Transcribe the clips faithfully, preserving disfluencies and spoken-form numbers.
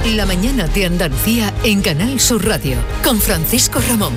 La mañana de Andalucía en Canal Sur Radio, con Francisco Ramón.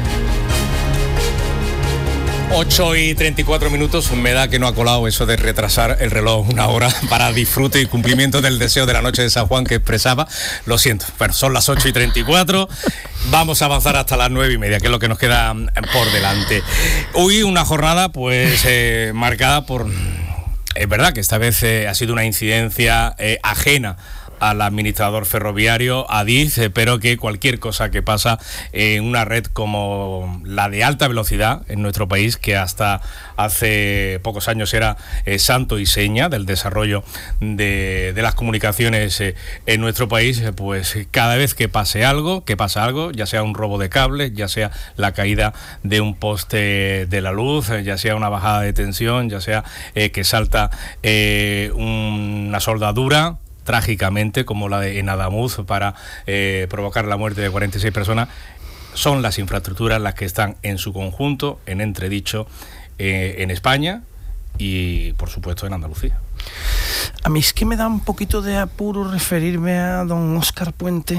ocho y treinta y cuatro minutos, me da que no ha colado eso de retrasar el reloj una hora para disfrute y cumplimiento del deseo de la noche de San Juan que expresaba. Lo siento, bueno, son las ocho y treinta y cuatro, vamos a avanzar hasta las nueve y media, que es lo que nos queda por delante. Hoy una jornada pues eh, marcada por... Es verdad que esta vez eh, ha sido una incidencia eh, ajena al administrador ferroviario, Adif, eh, pero que cualquier cosa que pasa en una red como la de alta velocidad en nuestro país, que hasta hace pocos años era eh, santo y seña del desarrollo de, de las comunicaciones eh, en nuestro país, eh, pues cada vez que pase algo, que pasa algo, ya sea un robo de cables, ya sea la caída de un poste de la luz, eh, ya sea una bajada de tensión, ya sea eh, que salta eh, una soldadura, trágicamente, como la de en Adamuz, para eh, provocar la muerte de cuarenta y seis personas, son las infraestructuras las que están en su conjunto en entredicho eh, en España y, por supuesto, en Andalucía. A mí es que me da un poquito de apuro referirme a don Óscar Puente,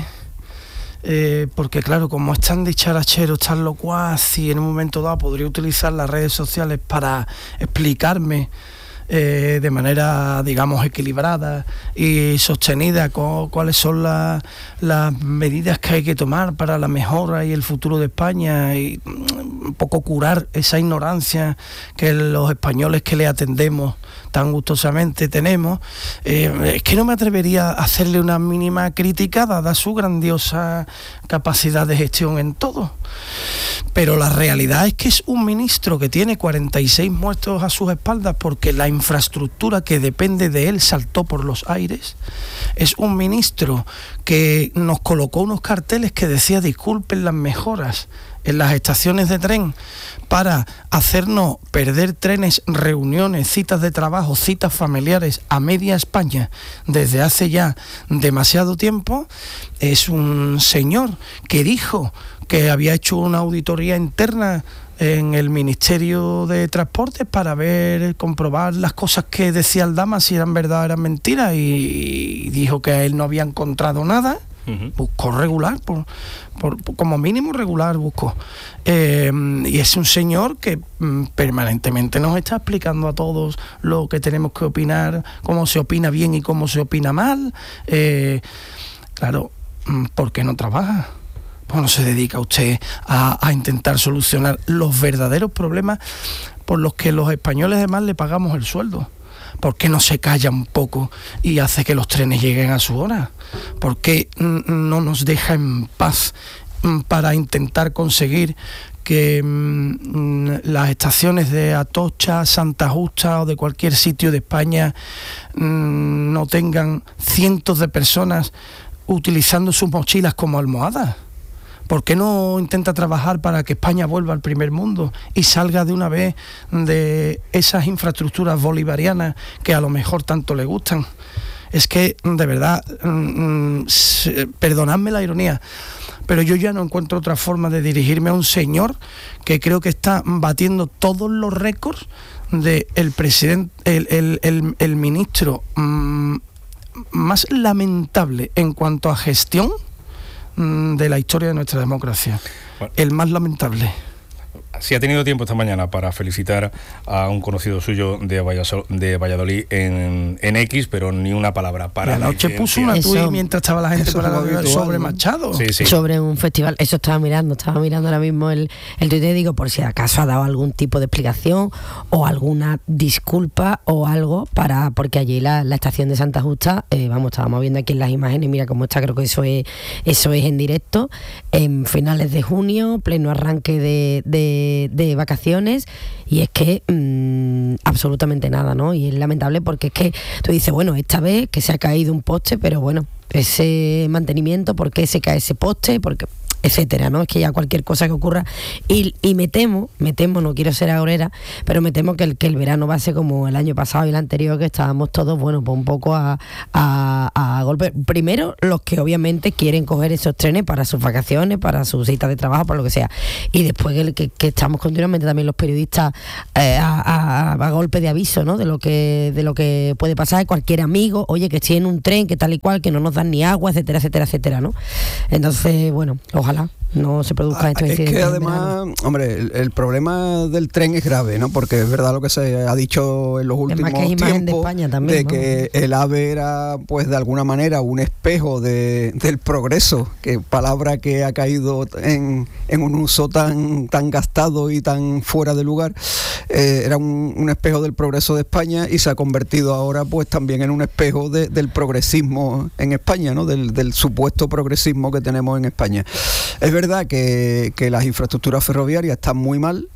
eh, porque claro, como es tan dicharachero, tan locuaz, y en un momento dado podría utilizar las redes sociales para explicarme Eh, de manera, digamos, equilibrada y sostenida con cuáles son la, las medidas que hay que tomar para la mejora y el futuro de España, y un poco curar esa ignorancia que los españoles que le atendemos tan gustosamente tenemos. Eh, es que no me atrevería a hacerle una mínima crítica dada su grandiosa capacidad de gestión en todo. Pero la realidad es que es un ministro que tiene cuarenta y seis muertos a sus espaldas porque la infraestructura que depende de él saltó por los aires. Es un ministro que nos colocó unos carteles que decía disculpen las mejoras en las estaciones de tren para hacernos perder trenes, reuniones, citas de trabajo, citas familiares a media España desde hace ya demasiado tiempo. Es un señor que dijo que había hecho una auditoría interna en el Ministerio de Transportes para ver, comprobar las cosas que decía Aldama, si eran verdad o eran mentiras, y dijo que él no había encontrado nada. Uh-huh. Buscó regular, por, por, por, como mínimo regular buscó. Eh, y es un señor que mm, permanentemente nos está explicando a todos lo que tenemos que opinar, cómo se opina bien y cómo se opina mal. Eh, claro, ¿por qué no trabaja? Pues no se dedica usted a, a intentar solucionar los verdaderos problemas por los que los españoles además le pagamos el sueldo. ¿Por qué no se calla un poco y hace que los trenes lleguen a su hora? ¿Por qué no nos deja en paz para intentar conseguir que mmm, las estaciones de Atocha, Santa Justa o de cualquier sitio de España mmm, no tengan cientos de personas utilizando sus mochilas como almohadas? ¿Por qué no intenta trabajar para que España vuelva al primer mundo y salga de una vez de esas infraestructuras bolivarianas que a lo mejor tanto le gustan? Es que, de verdad, mmm, perdonadme la ironía, pero yo ya no encuentro otra forma de dirigirme a un señor que creo que está batiendo todos los récords de el presidente, el, el, el, el ministro mmm, más lamentable en cuanto a gestión de la historia de nuestra democracia. Bueno, el más lamentable. Si ha tenido tiempo esta mañana para felicitar a un conocido suyo de Valladolid, de Valladolid en, en X, pero ni una palabra para la noche puso una tuit mientras estaba la gente para la sobre Machado. Sí, sí. Sobre un festival, eso estaba mirando, estaba mirando ahora mismo el, el tuit y digo, por si acaso ha dado algún tipo de explicación o alguna disculpa o algo para, porque allí la, la estación de Santa Justa, eh, vamos, estábamos viendo aquí en las imágenes, mira cómo está, creo que eso es, eso es en directo, en finales de junio, pleno arranque de, de de vacaciones, y es que mmm, absolutamente nada, ¿no? Y es lamentable porque es que tú dices, bueno, esta vez que se ha caído un poste, pero bueno, ese mantenimiento, ¿por qué se cae ese poste? Porque etcétera, ¿no? Es que ya cualquier cosa que ocurra, y, y me temo, me temo, no quiero ser agorera, pero me temo que el, que el verano va a ser como el año pasado y el anterior, que estábamos todos, bueno, pues un poco a, a, a golpe. Primero, los que obviamente quieren coger esos trenes para sus vacaciones, para sus citas de trabajo, para lo que sea, y después que, que, que estamos continuamente también los periodistas eh, a, a, a golpe de aviso, ¿no? De lo que de lo que puede pasar, cualquier amigo, oye, que estoy en un tren, que tal y cual, que no nos dan ni agua, etcétera, etcétera, etcétera, ¿no? Entonces, bueno, ojalá no se produzca esto. Es que además, hombre, el, el problema del tren es grave, ¿no? Porque es verdad lo que se ha dicho en los últimos que tiempos de, España también, de ¿no? que el AVE era, pues de alguna manera, un espejo de, del progreso, que palabra que ha caído en, en un uso tan, tan gastado y tan fuera de lugar. Eh, era un, un espejo del progreso de España y se ha convertido ahora, pues también en un espejo de, del progresismo en España, ¿no? Del, del supuesto progresismo que tenemos en España. Es verdad que, que las infraestructuras ferroviarias están muy mal,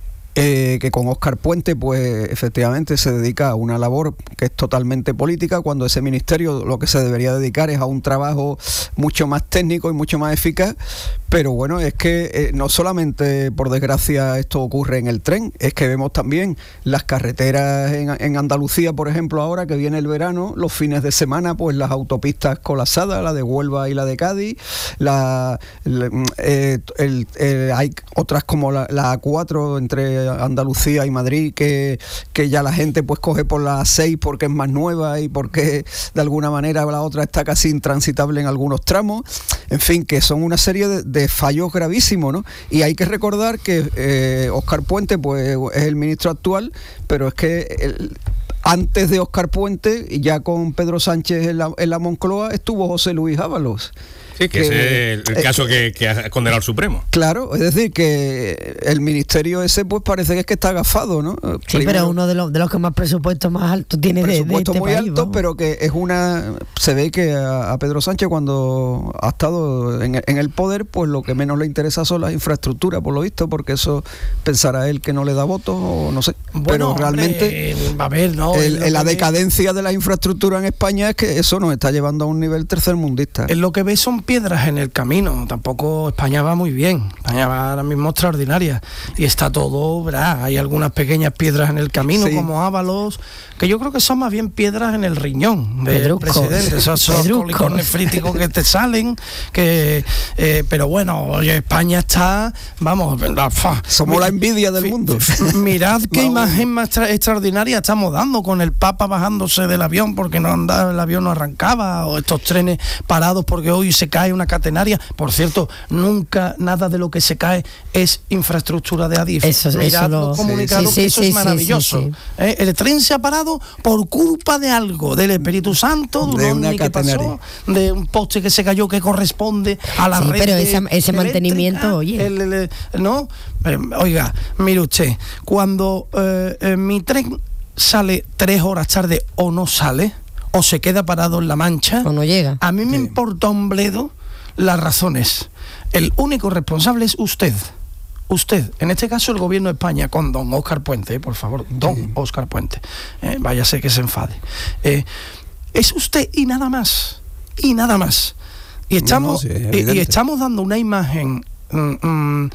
eh, que con Óscar Puente pues efectivamente se dedica a una labor que es totalmente política, cuando ese ministerio lo que se debería dedicar es a un trabajo mucho más técnico y mucho más eficaz. Pero bueno, es que eh, no solamente, por desgracia, esto ocurre en el tren, es que vemos también las carreteras en, en Andalucía, por ejemplo, ahora que viene el verano, los fines de semana, pues las autopistas colapsadas, la de Huelva y la de Cádiz, la, la, eh, el, eh, hay otras como la, la A cuatro entre Andalucía y Madrid, que, que ya la gente pues coge por la A seis porque es más nueva y porque de alguna manera la otra está casi intransitable en algunos tramos. En fin, que son una serie de, de fallos gravísimos, ¿no? Y hay que recordar que eh, Óscar Puente pues es el ministro actual, pero es que el, antes de Óscar Puente, ya con Pedro Sánchez en la, en la Moncloa, estuvo José Luis Ábalos. Sí, que, que ese es el, el caso que, que ha condenado el Supremo. Claro, es decir, que el ministerio ese pues parece que es que está agafado, ¿no? Sí, Primero, pero uno de los de los que más presupuestos más altos tiene de, de este muy país, alto, ¿no? Pero que es una... Se ve que a, a Pedro Sánchez, cuando ha estado en, en el poder, pues lo que menos le interesa son las infraestructuras, por lo visto, porque eso pensará él que no le da votos o no sé. Bueno, pero realmente hombre, a ver, no, el, el, la que decadencia ve... de la infraestructura en España es que eso nos está llevando a un nivel tercermundista. Es lo que ve son piedras en el camino. Tampoco España va muy bien. España va ahora mismo extraordinaria. Y está todo, ¿verdad? Hay algunas pequeñas piedras en el camino, sí, como Ábalos, que yo creo que son más bien piedras en el riñón del Pedruco. presidente. Esos son cólicos nefríticos que te salen. Que, eh, pero bueno, oye, España está, vamos, fa, somos mi, la envidia del fi, mundo. Mirad qué no. imagen más tra- extraordinaria estamos dando, con el Papa bajándose del avión porque no andaba, el avión no arrancaba, o estos trenes parados porque hoy se cae una catenaria. Por cierto, nunca nada de lo que se cae es infraestructura de Adif. Eso, Mirad eso lo, los comunicados, sí, sí, que eso sí, es maravilloso. Sí, sí, sí. ¿Eh? El tren se ha parado por culpa de algo, del Espíritu Santo, de, de un ovni que pasó, de un poste que se cayó que corresponde a la sí, red. Pero de, ese, ese mantenimiento, oye. El, el, el, no, eh, oiga, mire usted, cuando eh, eh, mi tren sale tres horas tarde o no sale, o se queda parado en La Mancha, o no llega, a mí me sí. importa un bledo las razones. El único responsable es usted. Usted, en este caso el gobierno de España, con don Óscar Puente, eh, por favor, don sí. Óscar Puente, eh, váyase que se enfade. Eh, es usted y nada más, y nada más. Y estamos, no, no, sí, y, y estamos dando una imagen mm, mm,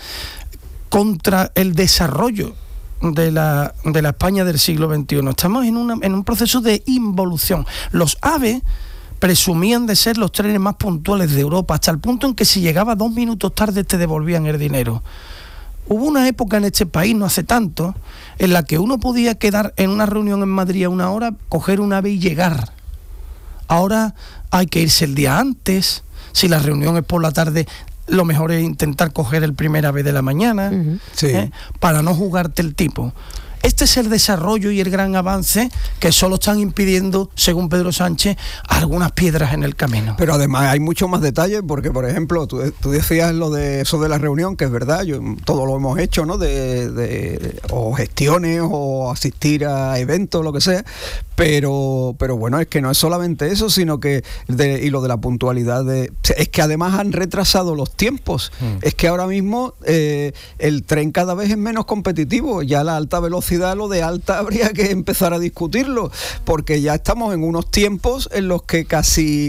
contra el desarrollo de la, de la España del siglo veintiuno. Estamos en, una, en un proceso de involución. Los AVE presumían de ser los trenes más puntuales de Europa, hasta el punto en que si llegaba dos minutos tarde te devolvían el dinero. Hubo una época en este país, no hace tanto, en la que uno podía quedar en una reunión en Madrid a una hora, coger un AVE y llegar. Ahora hay que irse el día antes. Si la reunión es por la tarde, lo mejor es intentar coger el primer AVE de la mañana, uh-huh. sí. ¿eh? Para no jugarte el tipo. Este es el desarrollo y el gran avance que solo están impidiendo, según Pedro Sánchez, algunas piedras en el camino. Pero además hay muchos más detalles, porque por ejemplo, tú, tú decías lo de eso de la reunión, que es verdad, yo, todo lo hemos hecho, ¿no? De, de, o gestiones, o asistir a eventos, lo que sea, pero, pero bueno, es que no es solamente eso, sino que, de, y lo de la puntualidad, de, es que además han retrasado los tiempos, mm. es que ahora mismo eh, el tren cada vez es menos competitivo, ya la alta velocidad, lo de alta habría que empezar a discutirlo, porque ya estamos en unos tiempos en los que casi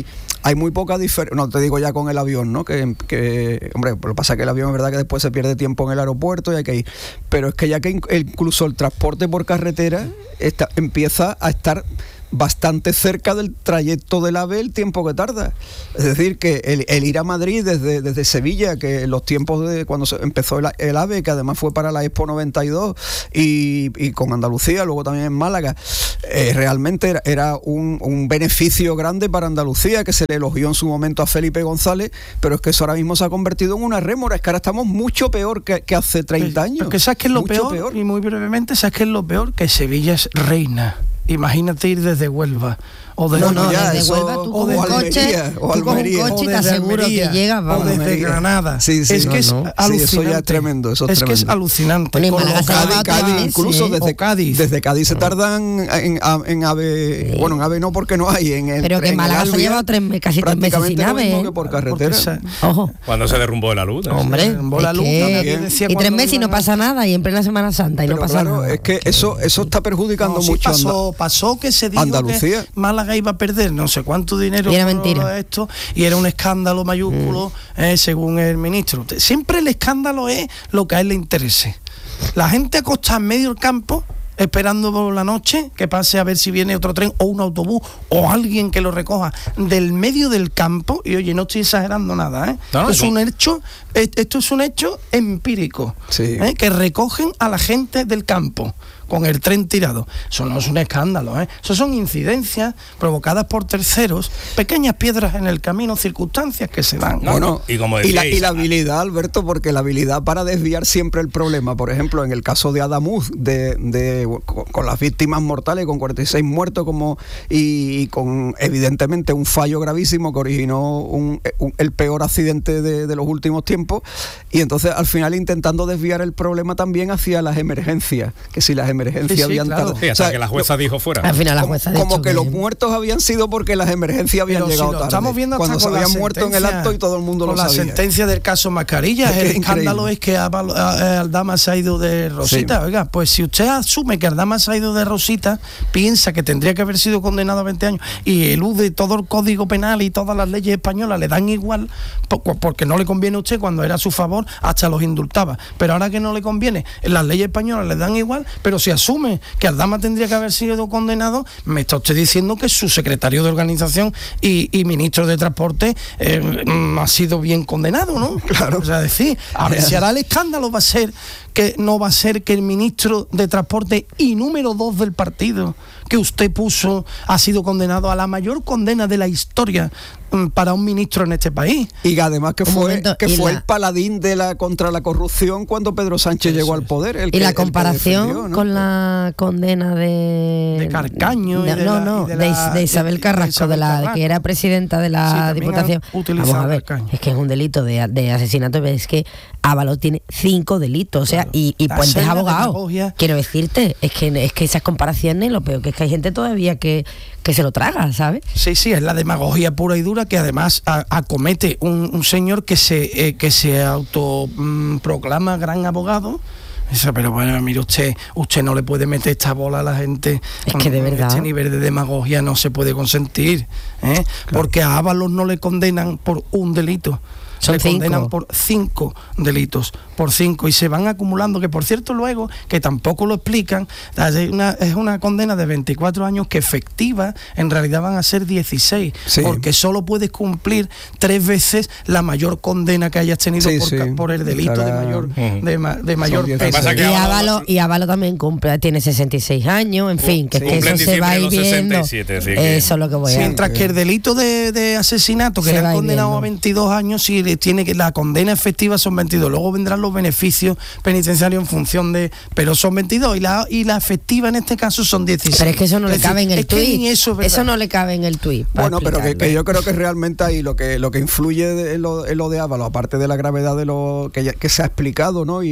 hay muy poca diferencia, no te digo ya con el avión, ¿no? Que, que hombre, lo que pasa es que el avión es verdad que después se pierde tiempo en el aeropuerto y hay que ir, pero es que ya que incluso el transporte por carretera está, empieza a estar bastante cerca del trayecto del AVE, el tiempo que tarda. Es decir, que el, el ir a Madrid desde, desde Sevilla, que en los tiempos de cuando se empezó el, el AVE, que además fue para la Expo noventa y dos, y, y con Andalucía, luego también en Málaga, eh, realmente era, era un, un beneficio grande para Andalucía, que se le elogió en su momento a Felipe González, pero es que eso ahora mismo se ha convertido en una rémora. Es que ahora estamos mucho peor que, que hace treinta años. Porque ¿sabes qué es lo peor? peor? Y muy brevemente, ¿sabes qué es lo peor? Que Sevilla es reina. Imagínate ir desde Huelva o de no, no, ya, desde eso, Huelva tú o con un coche, o tú con un coche y te aseguro que llegas, vamos, o desde Almería. Granada. Sí, sí, es no, que es no. alucinante. Sí, eso ya es tremendo, eso es, es tremendo. que es alucinante. Bueno, Con Málaga los se Cádiz, llama Cádiz, Cádiz, incluso sí. desde Cádiz. desde Cádiz se tardan en, en AVE, Sí. bueno, en AVE no porque no hay, en el pero que en Málaga el se ha Alvia, llevado tres, casi tres meses sin prácticamente lo AVE, mismo ¿eh? que por Porque carretera. se- Ojo. Cuando se derrumbó la luz. ¿eh? Hombre, derrumbó la es luz, que- también decía y tres cuando meses y no iban a- pasa nada, y en plena Semana Santa y Pero no pasa claro, nada. es que eso eso está perjudicando No, sí mucho a pasó, pasó que se dijo Andalucía. que Málaga iba a perder no sé cuánto dinero Y era por mentira. esto, y era un escándalo mayúsculo, Mm. eh, según el ministro. Siempre el escándalo es lo que a él le interese. La gente acostada en medio del campo esperando por la noche que pase a ver si viene otro tren o un autobús o alguien que lo recoja del medio del campo, y oye, no estoy exagerando nada, ¿eh? No, no, esto, es no. un hecho, esto es un hecho empírico, Sí. ¿eh? Que recogen a la gente del campo con el tren tirado. Eso no es un escándalo, ¿eh? Eso son incidencias provocadas por terceros, pequeñas piedras en el camino, circunstancias que se dan. No, Bueno, y como y, la, decíais, y la habilidad, Alberto, porque la habilidad para desviar siempre el problema. Por ejemplo, en el caso de Adamuz, de, de, con, con las víctimas mortales, con cuarenta y seis muertos, como y, y con evidentemente un fallo gravísimo que originó un, un, el peor accidente de, de los últimos tiempos, y entonces al final intentando desviar el problema también hacia las emergencias, que si las emergencias Sí, sí, habían claro. tardado. sí, hasta O sea, que la jueza dijo fuera. Al final la como, jueza ha como dicho que los muertos habían sido porque las emergencias habían Pero si llegado lo tarde. estamos viendo hasta cuando se con la habían muerto en el sentencia- acto y todo el mundo con lo la sabía. sentencia del caso Mascarillas, Es que el es escándalo increíble. es que Ávalo- a- Aldama se ha ido de Rosita. Sí. Oiga, pues si usted asume que Aldama se ha ido de Rosita, piensa que tendría que haber sido condenado a veinte años y elude todo el código penal y todas las leyes españolas le dan igual, po- porque no le conviene a usted, cuando era a su favor hasta los indultaba, pero ahora que no le conviene, las leyes españolas le dan igual, pero si asume que Aldama tendría que haber sido condenado, me está usted diciendo que su secretario de organización y, y ministro de transporte eh, mm, ha sido bien condenado, ¿no? Claro. O sea, decir, a ver si ahora el escándalo va a ser que no va a ser que el ministro de transporte y número dos del partido que usted puso ha sido condenado a la mayor condena de la historia mm, para un ministro en este país. Y además que Un fue momento, que y fue la- el paladín de la contra la corrupción cuando Pedro Sánchez llegó al poder. el Y que- el la que comparación defendió, ¿no? con la condena de... De Carcaño y de- de no, la- no, y de de, la- de Isabel y de Carrasco, de Isabel la Carrasco. que era presidenta de Sí, la también Diputación. han utilizado Vamos a ver, Carcaño. es que es un delito de, de asesinato, pero es que Ábalos tiene cinco delitos, o sea, Claro. y, y La Puente es senda abogado. demagogia. Quiero decirte, es que es que esas comparaciones, lo peor que es que hay gente todavía que, que se lo traga, ¿sabes? Sí, sí, es la demagogia pura y dura que además a- acomete un, un señor que se eh, que se autoproclama gran abogado. Eso, pero bueno, mire usted, usted no le puede meter esta bola a la gente. Es que de Mm, verdad. Este nivel de demagogia no se puede consentir, ¿eh? Porque a Ábalos no le condenan por un delito. Son le condenan cinco. por cinco delitos, por cinco, y se van acumulando, que por cierto luego, que tampoco lo explican, es una, es una condena de veinticuatro años que efectiva en realidad van a ser dieciséis, Sí. porque solo puedes cumplir tres veces la mayor condena que hayas tenido Sí, por, sí. ca- por el delito de Estará- mayor, Ujú. de, ma- de mayor dieciséis. peso. Pasa que Y Ábalos- Ávalo, y Ávalo también cumple, tiene sesenta y seis años, en fin, que, sí. es que Cumple en eso se va a ir diciembre los viendo. sesenta y siete, así que- Eso es lo que voy a Mientras que el delito de, de asesinato, que Se le va han a ir condenado viendo. a veintidós años, si le tiene que la condena efectiva son veintidós, luego vendrán los beneficios penitenciarios en función de, pero son veintidós y la y la efectiva en este caso son dieciséis. Pero es que eso no le decir, cabe en el es que tuit. ni eso, es verdad. Eso no le cabe en el tuit. para Bueno, pero que, explicarlo. que yo creo que realmente ahí lo que lo que influye de- en lo, en lo de Ábalos, aparte de la gravedad de lo que, ya- que se ha explicado, ¿no? Y,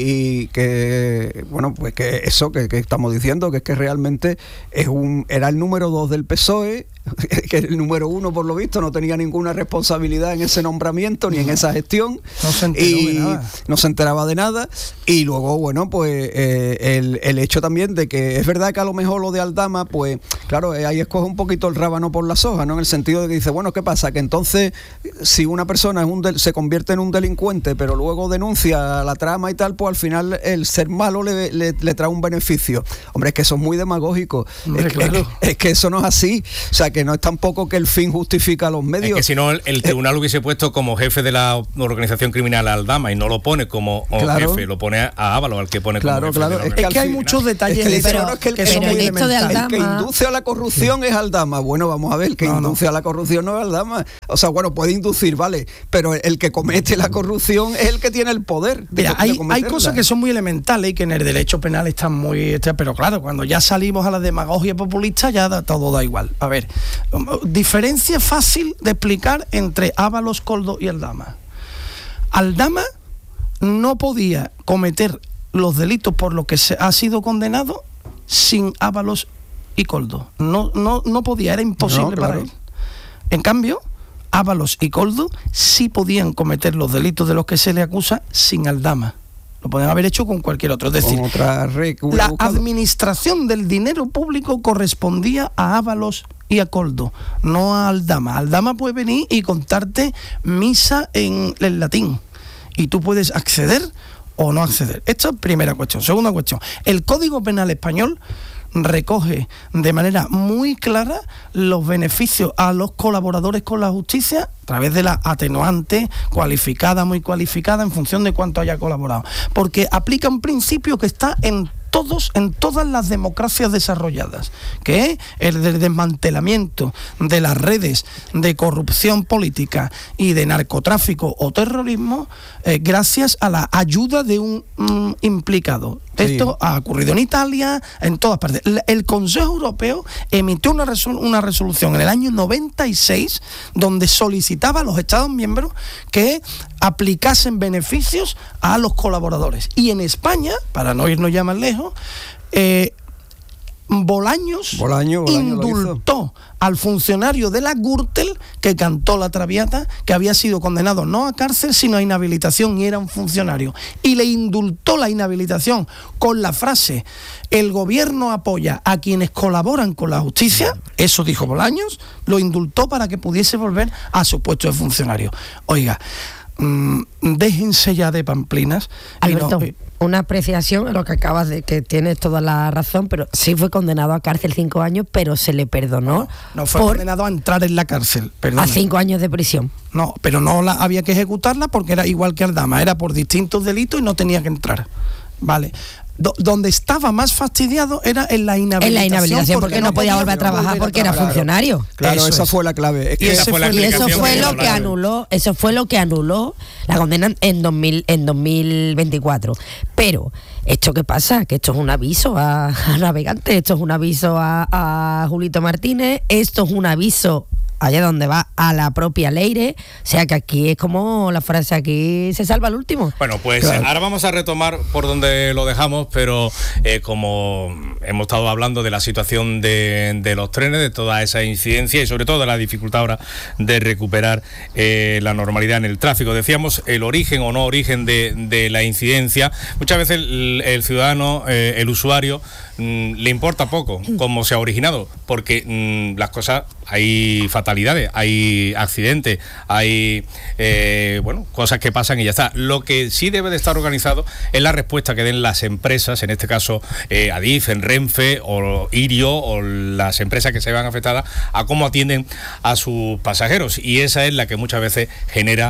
y que, bueno, pues que eso que, que estamos diciendo, que es que realmente es un era el número dos del P S O E, que el número uno, por lo visto, no tenía ninguna responsabilidad en ese nombramiento ni en esa gestión. No se enteró y de nada. No se enteraba de nada. Y luego, bueno, pues eh, el, el hecho también de que es verdad que a lo mejor lo de Aldama, pues claro, ahí escoge un poquito el rábano por las hojas, ¿no? En el sentido de que dice, bueno, ¿qué pasa? Que entonces, si una persona es un del, se convierte en un delincuente, pero luego denuncia la trama y tal, pues al final el ser malo le, le, le trae un beneficio. Hombre, es que eso es muy demagógico. Hombre, es, claro. es, es que eso no es así. O sea, que no es tampoco que el fin justifica los medios. Es que si no, el, el tribunal hubiese puesto como jefe de la organización criminal a Aldama y no lo pone como Claro. jefe, lo pone a Ábalos, al que pone Claro, como jefe. claro. de la Es que Es que hay organización muchos criminal. detalles Es que dice, pero, bueno, es que el- que pero son en muy esto de elementales. El que Aldama- induce a la corrupción es Aldama. Bueno, vamos a ver, el que No, no. induce a la corrupción no es Aldama. O sea, bueno, puede inducir, vale, pero el que comete la corrupción es el que tiene el poder. de Mira, co- de hay, hay cometerla. cosas que son muy elementales y que en el derecho penal están muy... este, pero claro, cuando ya salimos a la demagogia populista ya da, todo da igual. A ver, um, diferencia fácil de explicar entre Ábalos, Coldo y Aldama. Aldama no podía cometer los delitos por los que se ha sido condenado sin Ábalos y Coldo. No, no, no podía, era imposible No, claro. para él. En cambio, Ábalos y Coldo sí podían cometer los delitos de los que se le acusa sin Aldama. Lo podían haber hecho con cualquier otro. Es decir, Con otra red que hubiera la buscado. administración del dinero público correspondía a Ábalos y a Coldo, no a Aldama. Aldama puede venir y contarte misa en, en latín y tú puedes acceder o no acceder. Esta es primera cuestión. Segunda cuestión, el Código Penal español recoge de manera muy clara los beneficios a los colaboradores con la justicia a través de la atenuante cualificada, muy cualificada, en función de cuánto haya colaborado. Porque aplica un principio que está en todos, en todas las democracias desarrolladas, que es el del desmantelamiento de las redes de corrupción política y de narcotráfico o terrorismo, eh, gracias a la ayuda de un mm, implicado. Sí. Esto ha ocurrido en Italia, en todas partes. El, el Consejo Europeo emitió una, resol- una resolución en el año noventa y seis donde solicitaba a los Estados miembros que aplicasen beneficios a los colaboradores. Y en España, para no irnos ya más lejos, eh, Bolaños, Bolaño, Bolaño lo indultó al funcionario de la Gürtel que cantó la Traviata, que había sido condenado no a cárcel sino a inhabilitación y era un funcionario, y le indultó la inhabilitación con la frase: el gobierno apoya a quienes colaboran con la justicia. Eso dijo Bolaños, lo indultó para que pudiese volver a su puesto de funcionario. Oiga, mmm, déjense ya de pamplinas. y no- Alberto, una apreciación a lo que acabas de, que tienes toda la razón, pero sí fue condenado a cárcel cinco años, pero se le perdonó no fue por condenado a entrar en la cárcel, a perdón. cinco años de prisión. No, pero no la había que ejecutarla porque era igual que Aldama, era por distintos delitos y no tenía que entrar. Vale. Do- donde estaba más fastidiado era en la inhabilitación. En la inhabilitación, porque no podía volver a trabajar volver a porque era trabajar. funcionario. Claro, Eso esa es. fue la clave. Es Y que ese fue la fue Y el- eso explicación fue que lo dio que la- anuló, eso fue lo que anuló la condena en dos mil, en dos mil veinticuatro. Pero ¿esto qué pasa? Que esto es un aviso a, a navegantes, esto es un aviso a, a Julito Martínez, esto es un aviso allá donde va a la propia Leire, o sea que aquí es como la frase, aquí se salva el último. Bueno, pues Claro. ahora vamos a retomar por donde lo dejamos, pero eh, como hemos estado hablando de la situación de, de los trenes, de toda esa incidencia y sobre todo de la dificultad ahora de recuperar eh, la normalidad en el tráfico. Decíamos el origen o no origen de, de la incidencia. Muchas veces el, el ciudadano, eh, el usuario, mm, le importa poco cómo se ha originado, porque mm, las cosas, hay fatalidades, hay accidentes, hay eh, bueno, cosas que pasan y ya está. Lo que sí debe de estar organizado es la respuesta que den las empresas, en este caso eh, Adif, en Renfe o Irio o las empresas que se vean afectadas, a cómo atienden a sus pasajeros, y esa es la que muchas veces genera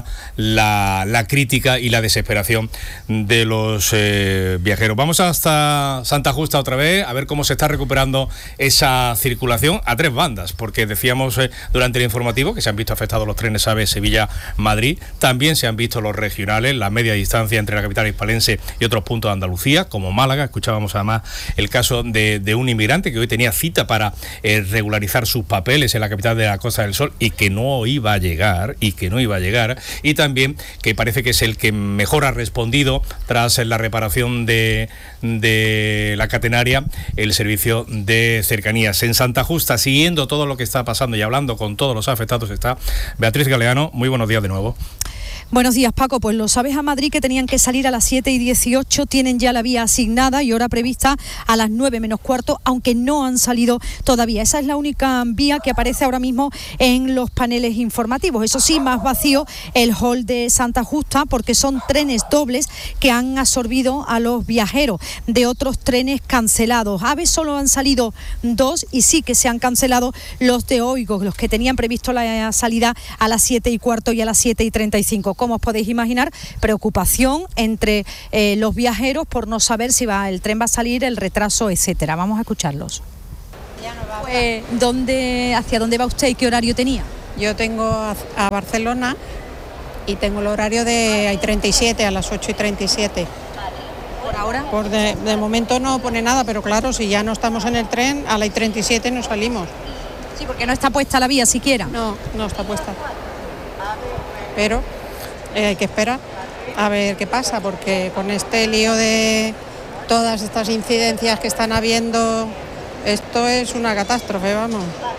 la, la crítica y la desesperación de los eh, viajeros. Vamos hasta Santa Justa otra vez a ver cómo se está recuperando esa circulación a tres bandas, porque decíamos eh, durante el informativo que se han visto afectados los trenes AVE Sevilla-Madrid, también se han visto los regionales, la media distancia entre la capital hispalense y otros puntos de Andalucía, como Málaga. Escuchábamos además el caso de, de un inmigrante que hoy tenía cita para eh, regularizar sus papeles en la capital de la Costa del Sol y que no iba a llegar, y que no iba a llegar, y también que parece que es el que mejor ha respondido tras la reparación de, de la catenaria el servicio de cercanías. En Santa Justa, siguiendo todo lo que está pasando y hablando con todos los afectados, está Beatriz Galeano. Muy buenos días de nuevo. Buenos días, Paco. Pues los AVEs a Madrid que tenían que salir a las siete y dieciocho tienen ya la vía asignada y hora prevista a las nueve menos cuarto, aunque no han salido todavía. Esa es la única vía que aparece ahora mismo en los paneles informativos. Eso sí, más vacío el hall de Santa Justa, porque son trenes dobles que han absorbido a los viajeros de otros trenes cancelados. AVEs solo han salido dos y sí que se han cancelado los de Oigo, los que tenían previsto la salida a las siete y cuarto y a las siete y treinta y cinco. Como os podéis imaginar, preocupación entre eh, los viajeros por no saber si va, el tren va a salir, el retraso, etcétera. Vamos a escucharlos. Pues, ¿dónde, ¿hacia dónde va usted y qué horario tenía? Yo tengo a, a Barcelona y tengo el horario de I treinta y siete a las ocho y treinta y siete. ¿Por ahora? Por de, de momento no pone nada, pero claro, si ya no estamos en el tren, a la I treinta y siete no salimos. Sí, porque no está puesta la vía siquiera. No, no está puesta. Pero eh, hay que esperar a ver qué pasa, porque con este lío de todas estas incidencias que están habiendo, esto es una catástrofe, vamos.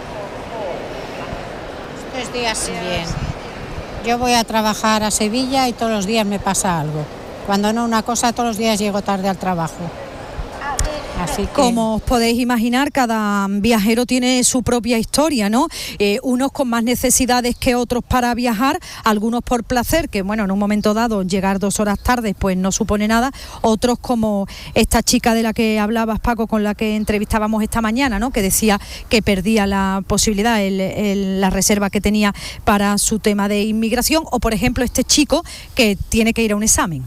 Estos días bien. Yo voy a trabajar a Sevilla y todos los días me pasa algo. Cuando no una cosa, todos los días llego tarde al trabajo. Así que... Como os podéis imaginar, cada viajero tiene su propia historia, ¿no? Eh, unos con más necesidades que otros para viajar, algunos por placer, que bueno, en un momento dado llegar dos horas tarde pues no supone nada, otros como esta chica de la que hablabas, Paco, con la que entrevistábamos esta mañana, ¿no? Que decía que perdía la posibilidad, el, el, la reserva que tenía para su tema de inmigración, o por ejemplo este chico que tiene que ir a un examen.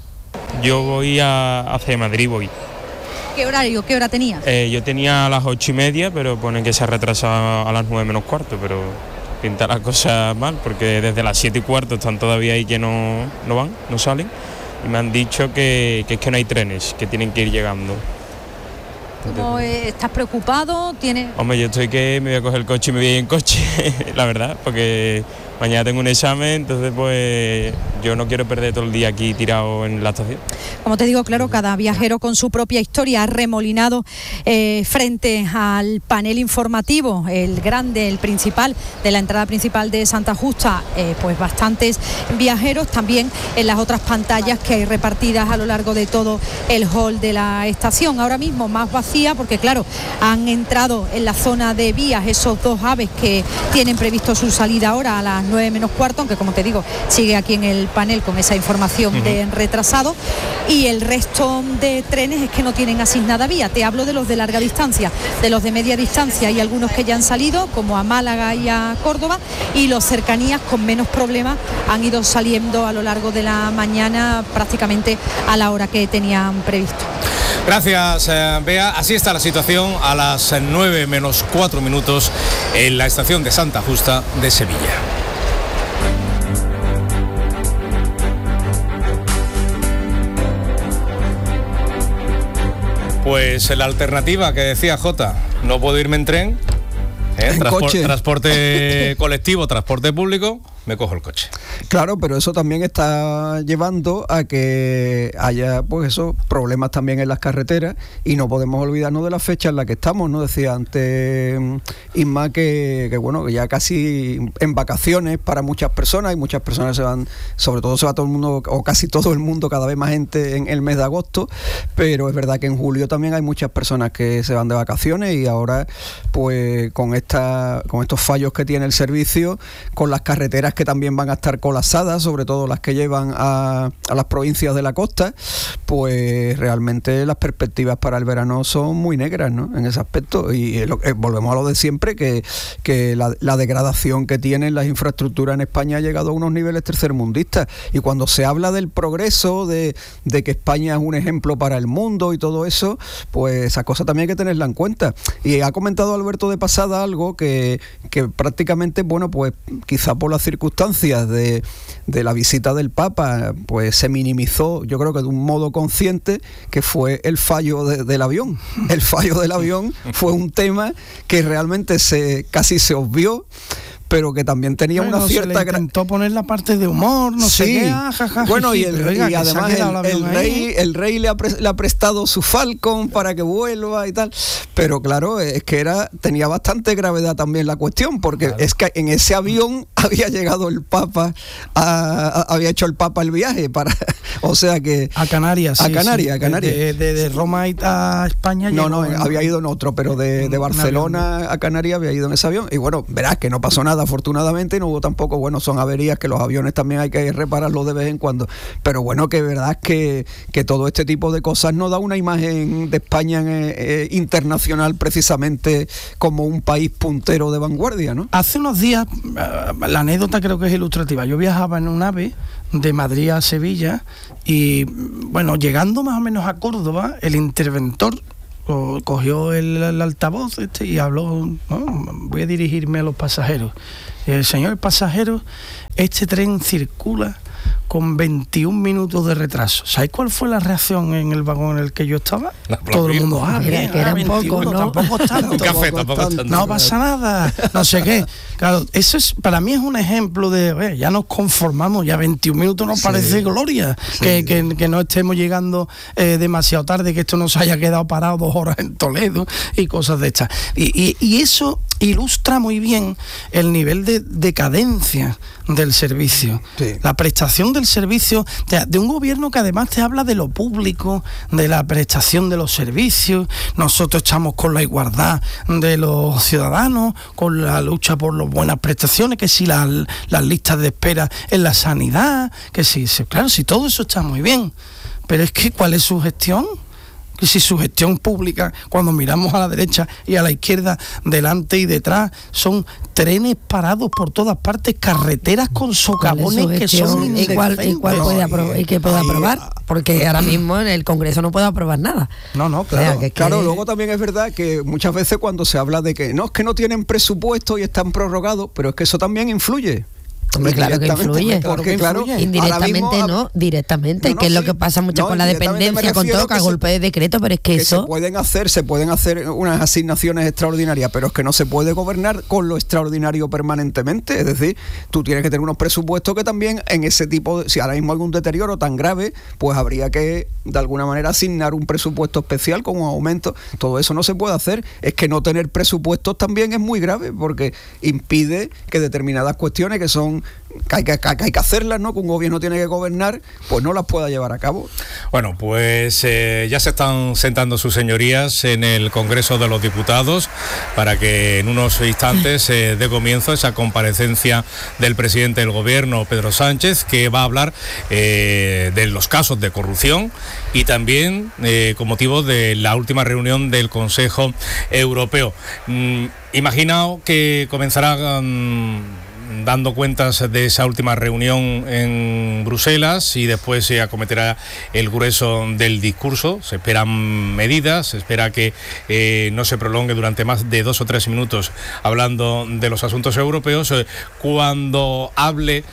Yo voy a hacia Madrid, voy. ¿Qué horario, qué hora tenías? Eh, yo tenía a las ocho y media, pero pone que se ha retrasado a las nueve menos cuarto, pero pinta las cosas mal, porque desde las siete y cuarto están todavía ahí que no, no van, no salen, y me han dicho que, que es que no hay trenes, que tienen que ir llegando. ¿Cómo eh, estás preocupado? ¿Tienes... Hombre, yo estoy que me voy a coger el coche y me voy a ir en coche, la verdad, porque mañana tengo un examen, entonces pues yo no quiero perder todo el día aquí tirado en la estación. Como te digo, claro, cada viajero con su propia historia ha remolinado eh, frente al panel informativo, el grande, el principal, de la entrada principal de Santa Justa, eh, pues bastantes viajeros, también en las otras pantallas que hay repartidas a lo largo de todo el hall de la estación. Ahora mismo más vacía porque, claro, han entrado en la zona de vías esos dos AVEs que tienen previsto su salida ahora a las nueve menos cuarto, aunque como te digo, sigue aquí en el panel con esa información uh-huh. de retrasado, y el resto de trenes es que no tienen asignada vía. Te hablo de los de larga distancia, de los de media distancia, hay algunos que ya han salido, como a Málaga y a Córdoba, y los cercanías con menos problemas han ido saliendo a lo largo de la mañana prácticamente a la hora que tenían previsto. Gracias, eh, Bea. Así está la situación a las nueve menos cuatro minutos en la estación de Santa Justa de Sevilla. Pues la alternativa que decía Jota, no puedo irme en tren, ¿eh? En Transpor- coche. transporte colectivo, transporte público, me cojo el coche. Claro, pero eso también está llevando a que haya, pues eso, problemas también en las carreteras, y no podemos olvidarnos de la fecha en la que estamos, ¿no? Decía antes Isma que, que bueno, que ya casi en vacaciones para muchas personas, y muchas personas se van, sobre todo se va todo el mundo, o casi todo el mundo, cada vez más gente en el mes de agosto, pero es verdad que en julio también hay muchas personas que se van de vacaciones, y ahora pues con esta, con estos fallos que tiene el servicio, con las carreteras que también van a estar colapsadas, sobre todo las que llevan a, a las provincias de la costa, pues realmente las perspectivas para el verano son muy negras, ¿no? En ese aspecto, y eh, lo, eh, volvemos a lo de siempre, que, que la, la degradación que tienen las infraestructuras en España ha llegado a unos niveles tercermundistas, y cuando se habla del progreso, de, de que España es un ejemplo para el mundo y todo eso, pues esa cosa también hay que tenerla en cuenta. Y ha comentado Alberto de pasada algo que, que prácticamente, bueno, pues quizá por las circunstancias de, de la visita del Papa, pues se minimizó, yo creo que de un modo consciente, que fue el fallo de, del avión. El fallo del avión fue un tema que realmente se casi se obvió, pero que también tenía bueno, una cierta... Se le intentó poner la parte de humor, no sí. sé qué, ah, ja, ja, bueno, jiji, y, el, oiga, y además el, el rey, el rey le ha, pre, le ha prestado su Falcon para que vuelva y tal, pero claro, es que era tenía bastante gravedad también la cuestión, porque claro. es que en ese avión había llegado el Papa, a, a, había hecho el Papa el viaje para, o sea que... A Canarias, A sí, Canarias, sí. a Canarias. De, de, de Roma a España. No, no, en, había ido en otro, pero de, de Barcelona a Canarias había ido en ese avión, y bueno, verás que no pasó nada, afortunadamente, no hubo tampoco, bueno, son averías que los aviones también hay que repararlos de vez en cuando, pero bueno, que verdad es que, que todo este tipo de cosas nos da una imagen de España eh, eh, internacional precisamente como un país puntero de vanguardia, ¿no? Hace unos días, la anécdota creo que es ilustrativa, yo viajaba en un AVE de Madrid a Sevilla y bueno, llegando más o menos a Córdoba, el interventor cogió el, el altavoz este y habló, ¿no? Voy a dirigirme a los pasajeros. El señor pasajero, este tren circula con veintiún minutos de retraso. ¿Sabéis cuál fue la reacción en el vagón en el que yo estaba? No, todo el mundo, ah, bien, que eran veintiuno, pocos, ¿no? Tampoco tanto. Un café, tampoco tanto. No pasa nada, no sé qué. Claro, eso es, para mí es un ejemplo de, oye, ya nos conformamos, ya veintiún minutos nos sí. parece gloria, sí. que, que, que no estemos llegando eh, demasiado tarde, que esto nos haya quedado parado dos horas en Toledo y cosas de estas. Y, y, y eso ilustra muy bien el nivel de decadencia del servicio, sí. la prestación del servicio de, de un gobierno que además te habla de lo público, de la prestación de los servicios. Nosotros estamos con la igualdad de los ciudadanos, con la lucha por las buenas prestaciones, que si las, las listas de espera en la sanidad, que si, claro, si todo eso está muy bien, pero es que ¿cuál es su gestión? Que si su gestión pública, cuando miramos a la derecha y a la izquierda, delante y detrás, son trenes parados por todas partes, carreteras con socavones que son ¿Y cuál, y cuál puede aprobar, y que puede aprobar? Porque ahora mismo en el Congreso no puede aprobar nada. No, no, claro. O sea, que, claro, que... luego también es verdad que muchas veces cuando se habla de que no, es que no tienen presupuesto y están prorrogados, pero es que eso también influye. Hombre, claro que influye, porque claro, indirectamente mismo, no, directamente, no, no, que es lo que pasa mucho no, con la dependencia, con todo, que a golpe de decreto, pero es que, que eso... Se pueden hacer, se pueden hacer unas asignaciones extraordinarias, pero es que no se puede gobernar con lo extraordinario permanentemente, es decir, tú tienes que tener unos presupuestos que también en ese tipo, de, si ahora mismo hay un deterioro tan grave, pues habría que de alguna manera asignar un presupuesto especial con un aumento, todo eso no se puede hacer, es que no tener presupuestos también es muy grave, porque impide que determinadas cuestiones que son Que hay que, que hay que hacerlas, ¿no? Que un gobierno tiene que gobernar, pues no las pueda llevar a cabo. Bueno, pues eh, ya se están sentando sus señorías en el Congreso de los Diputados para que en unos instantes eh, dé comienzo esa comparecencia del presidente del gobierno, Pedro Sánchez, que va a hablar eh, de los casos de corrupción y también eh, con motivo de la última reunión del Consejo Europeo. Mm, imaginaos que comenzará... Um, dando cuentas de esa última reunión en Bruselas y después se acometerá el grueso del discurso. Se esperan medidas, se espera que eh, no se prolongue durante más de dos o tres minutos hablando de los asuntos europeos. Cuando hable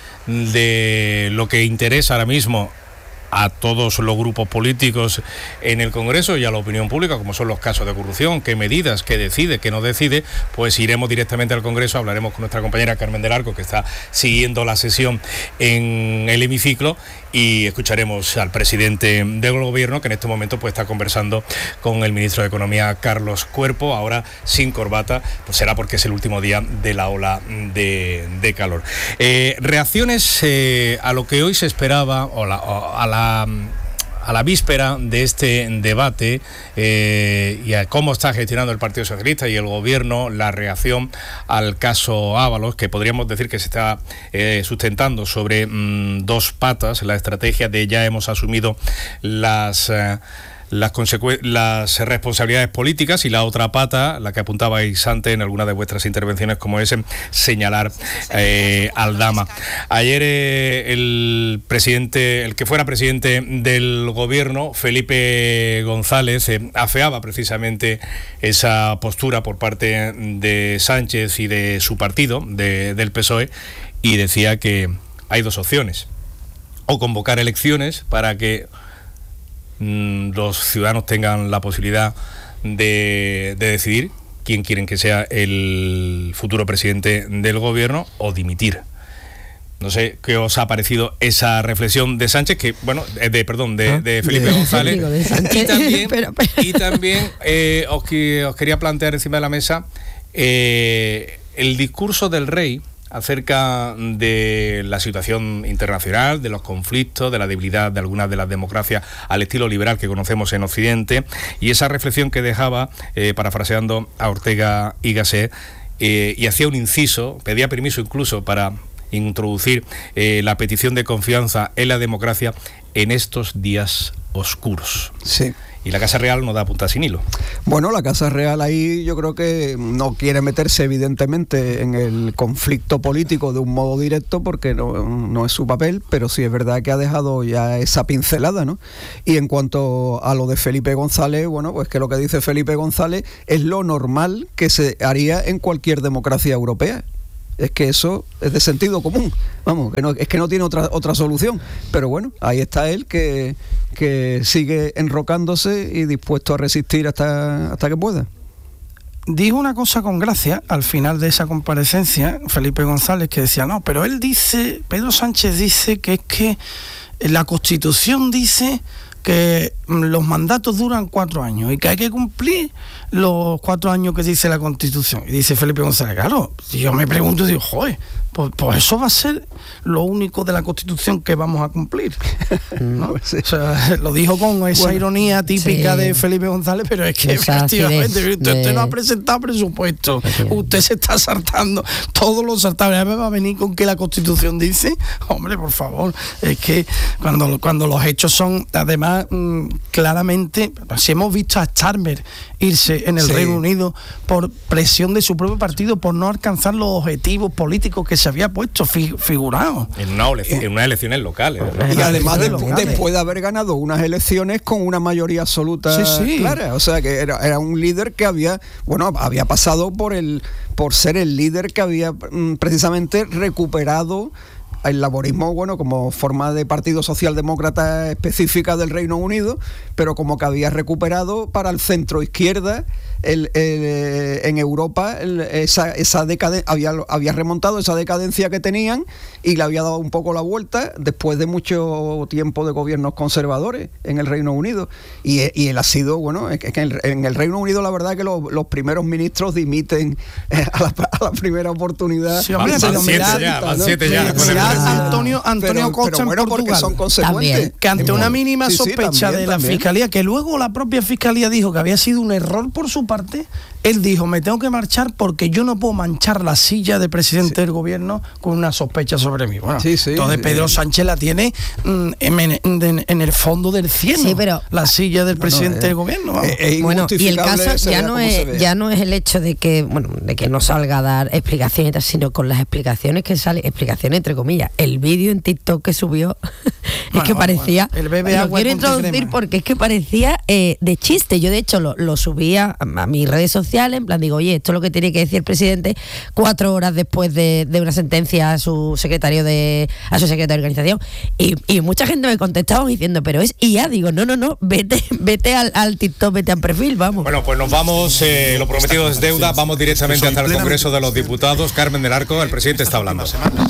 de lo que interesa ahora mismo a todos los grupos políticos en el Congreso y a la opinión pública, como son los casos de corrupción, qué medidas, qué decide, qué no decide, pues iremos directamente al Congreso, hablaremos con nuestra compañera Carmen del Arco, que está siguiendo la sesión en el hemiciclo, y escucharemos al presidente del gobierno, que en este momento pues está conversando con el ministro de Economía, Carlos Cuerpo, ahora sin corbata, pues será porque es el último día de la ola de, de calor. Eh, reacciones eh, a lo que hoy se esperaba, o, la, o a la a la víspera de este debate eh, y a cómo está gestionando el Partido Socialista y el Gobierno la reacción al caso Ábalos, que podríamos decir que se está eh, sustentando sobre mmm, dos patas, la estrategia de ya hemos asumido las... Eh, Las, consecu- las responsabilidades políticas, y la otra pata, la que apuntabais antes en alguna de vuestras intervenciones, como es señalar eh, al Dama. Ayer eh, el presidente, el que fuera presidente del gobierno, Felipe González, eh, afeaba precisamente esa postura por parte de Sánchez y de su partido, de, del P S O E, y decía que hay dos opciones: o convocar elecciones para que los ciudadanos tengan la posibilidad de, de decidir quién quieren que sea el futuro presidente del gobierno o dimitir. No sé qué os ha parecido esa reflexión de Sánchez, que bueno, de perdón, de, de Felipe de, González. Digo, de y también, pero, pero. Y también eh, os, os quería plantear encima de la mesa eh, el discurso del rey acerca de la situación internacional, de los conflictos, de la debilidad de algunas de las democracias al estilo liberal que conocemos en Occidente, y esa reflexión que dejaba, eh, parafraseando a Ortega y Gasset, eh, y hacía un inciso, pedía permiso incluso para introducir eh, la petición de confianza en la democracia en estos días oscuros. Sí. Y la Casa Real no da punta sin hilo. Bueno, la Casa Real ahí yo creo que no quiere meterse evidentemente en el conflicto político de un modo directo porque no, no es su papel, pero sí es verdad que ha dejado ya esa pincelada, ¿no? Y en cuanto a lo de Felipe González, bueno, pues que lo que dice Felipe González es lo normal que se haría en cualquier democracia europea. Es que eso es de sentido común, vamos, que no, es que no tiene otra otra solución. Pero bueno, ahí está él que, que sigue enrocándose y dispuesto a resistir hasta, hasta que pueda. Dijo una cosa con gracia al final de esa comparecencia, Felipe González, que decía, no, pero él dice, Pedro Sánchez dice que es que la Constitución dice que los mandatos duran cuatro años y que hay que cumplir los cuatro años que dice la Constitución. Y dice Felipe González, claro, yo me pregunto y digo, joder, pues, pues eso va a ser lo único de la Constitución que vamos a cumplir, ¿no? Sí. O sea, lo dijo con esa bueno, ironía típica sí. de Felipe González, pero es que esa efectivamente de, usted, de... usted no ha presentado presupuesto, usted se está saltando todos los saltables, me va a venir con que la Constitución dice, hombre, por favor, es que cuando, cuando los hechos son, además, mmm, claramente, si hemos visto a Starmer irse en el sí. Reino Unido por presión de su propio partido, por no alcanzar los objetivos políticos que se había puesto fi, figurado en, una elección, en unas elecciones locales, ¿verdad? Y además de, después de haber ganado unas elecciones con una mayoría absoluta sí, sí. clara, o sea que era, era un líder que había, bueno, había pasado por el por ser el líder que había mm, precisamente recuperado el laborismo, bueno, como forma de partido socialdemócrata específica del Reino Unido, pero como que había recuperado para el centro izquierda el, el, en Europa el, esa, esa decadencia, había, había remontado esa decadencia que tenían y le había dado un poco la vuelta después de mucho tiempo de gobiernos conservadores en el Reino Unido. Y, y él ha sido, bueno, es que en el, en el Reino Unido la verdad que los, los primeros ministros dimiten eh, a, la, a la primera oportunidad. Sí, hombre, van siete ya, van siete ya. Antonio, Antonio pero, Costa pero bueno, en Portugal, porque son consecuentes. También. Que ante una mínima sí, sospecha sí, también, de la también. Fiscalía, que luego la propia Fiscalía dijo que había sido un error por su parte, él dijo, me tengo que marchar porque yo no puedo manchar la silla de presidente sí. del gobierno con una sospecha sobre mí. Bueno, sí, sí, entonces Pedro sí. Sánchez la tiene mm, en, en, en el fondo del cielo, sí, pero, la silla del presidente no, eh, del gobierno. Eh, eh, bueno, y el caso ya no, es, ya no es el hecho de que, bueno, de que no salga a dar explicaciones, sino con las explicaciones que sale, explicaciones entre comillas, el vídeo en TikTok que subió es bueno, que parecía, bueno, el bebé lo quiero introducir crema. Porque es que parecía eh, de chiste. Yo de hecho lo, lo subía a, a mis redes sociales, en plan digo, oye, esto es lo que tiene que decir el presidente cuatro horas después de, de una sentencia a su secretario de a su secretario de organización, y, y mucha gente me contestaba diciendo, pero es I A, digo, no, no, no, vete, vete al, al TikTok, vete al perfil, vamos. Bueno, pues nos vamos, eh, lo prometido es deuda, vamos directamente hasta el Congreso de los Diputados. Carmen del Arco, el presidente está hablando.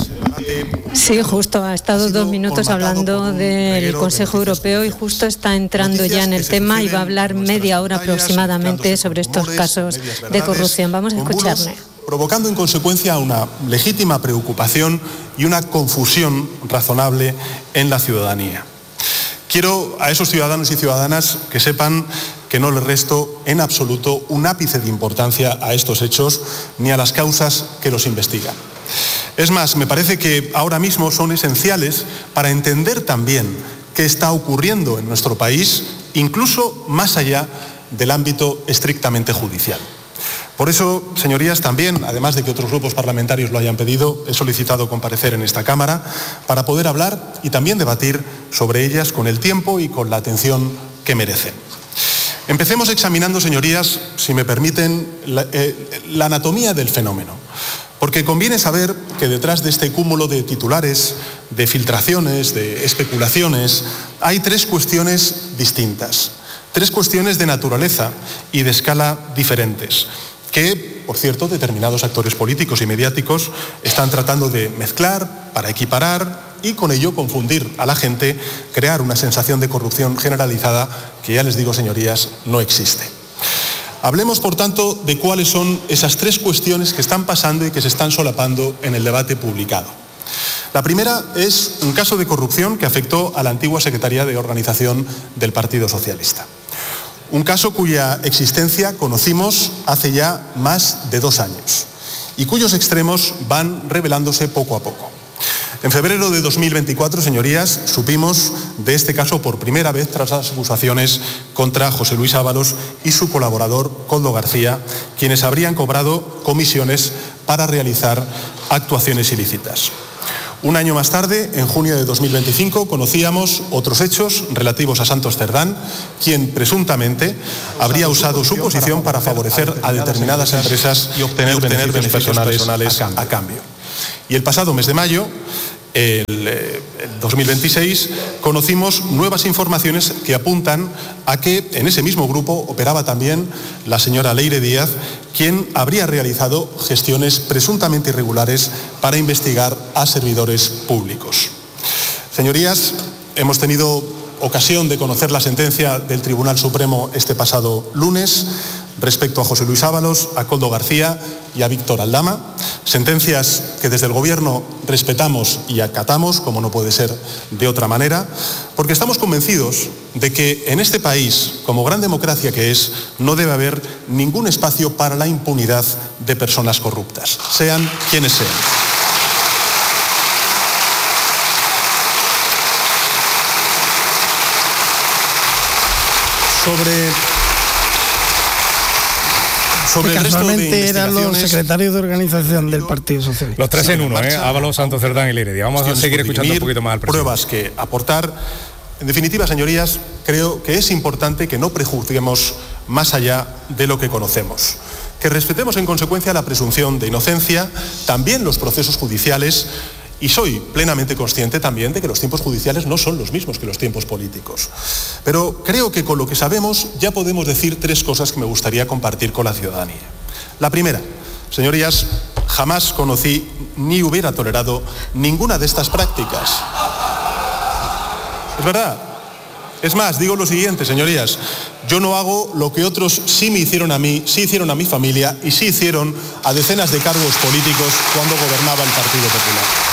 Sí, justo, ha estado dos minutos hablando del Consejo Europeo y justo está entrando ya en el tema y va a hablar media hora aproximadamente sobre estos casos de corrupción. Vamos a escucharle. Provocando en consecuencia una legítima preocupación y una confusión razonable en la ciudadanía. Quiero a esos ciudadanos y ciudadanas que sepan que no les resto en absoluto un ápice de importancia a estos hechos ni a las causas que los investigan. Es más, me parece que ahora mismo son esenciales para entender también qué está ocurriendo en nuestro país, incluso más allá del ámbito estrictamente judicial. Por eso, señorías, también, además de que otros grupos parlamentarios lo hayan pedido, he solicitado comparecer en esta Cámara para poder hablar y también debatir sobre ellas con el tiempo y con la atención que merecen. Empecemos examinando, señorías, si me permiten, la, eh, la anatomía del fenómeno. Porque conviene saber que detrás de este cúmulo de titulares, de filtraciones, de especulaciones, hay tres cuestiones distintas, tres cuestiones de naturaleza y de escala diferentes, que, por cierto, determinados actores políticos y mediáticos están tratando de mezclar para equiparar y con ello confundir a la gente, crear una sensación de corrupción generalizada que, ya les digo, señorías, no existe. Hablemos, por tanto, de cuáles son esas tres cuestiones que están pasando y que se están solapando en el debate publicado. La primera es un caso de corrupción que afectó a la antigua Secretaría de Organización del Partido Socialista. Un caso cuya existencia conocimos hace ya más de dos años y cuyos extremos van revelándose poco a poco. En febrero de dos mil veinticuatro, señorías, supimos de este caso por primera vez tras las acusaciones contra José Luis Ábalos y su colaborador Koldo García, quienes habrían cobrado comisiones para realizar actuaciones ilícitas. Un año más tarde, en junio de dos mil veinticinco, conocíamos otros hechos relativos a Santos Cerdán, quien presuntamente habría usado su posición para favorecer a determinadas empresas y obtener beneficios personales a cambio. Y el pasado mes de mayo, el, el dos mil veintiséis, conocimos nuevas informaciones que apuntan a que en ese mismo grupo operaba también la señora Leire Díaz, quien habría realizado gestiones presuntamente irregulares para investigar a servidores públicos. Señorías, hemos tenido ocasión de conocer la sentencia del Tribunal Supremo este pasado lunes respecto a José Luis Ábalos, a Koldo García y a Víctor Aldama, sentencias que desde el Gobierno respetamos y acatamos, como no puede ser de otra manera, porque estamos convencidos de que en este país, como gran democracia que es, no debe haber ningún espacio para la impunidad de personas corruptas, sean quienes sean. Sobre... Sobre el resto de eran los secretarios de organización del Partido Socialista. Los tres en uno, ¿eh? Ábalos, Santos Cerdán y Leire Díaz. Vamos a seguir escuchando un poquito más al presidente. Pruebas que aportar. En definitiva, señorías, creo que es importante que no prejuzguemos más allá de lo que conocemos. Que respetemos en consecuencia la presunción de inocencia, también los procesos judiciales. Y soy plenamente consciente también de que los tiempos judiciales no son los mismos que los tiempos políticos. Pero creo que con lo que sabemos ya podemos decir tres cosas que me gustaría compartir con la ciudadanía. La primera, señorías, jamás conocí ni hubiera tolerado ninguna de estas prácticas. Es verdad. Es más, digo lo siguiente, señorías, yo no hago lo que otros sí me hicieron a mí, sí hicieron a mi familia y sí hicieron a decenas de cargos políticos cuando gobernaba el Partido Popular.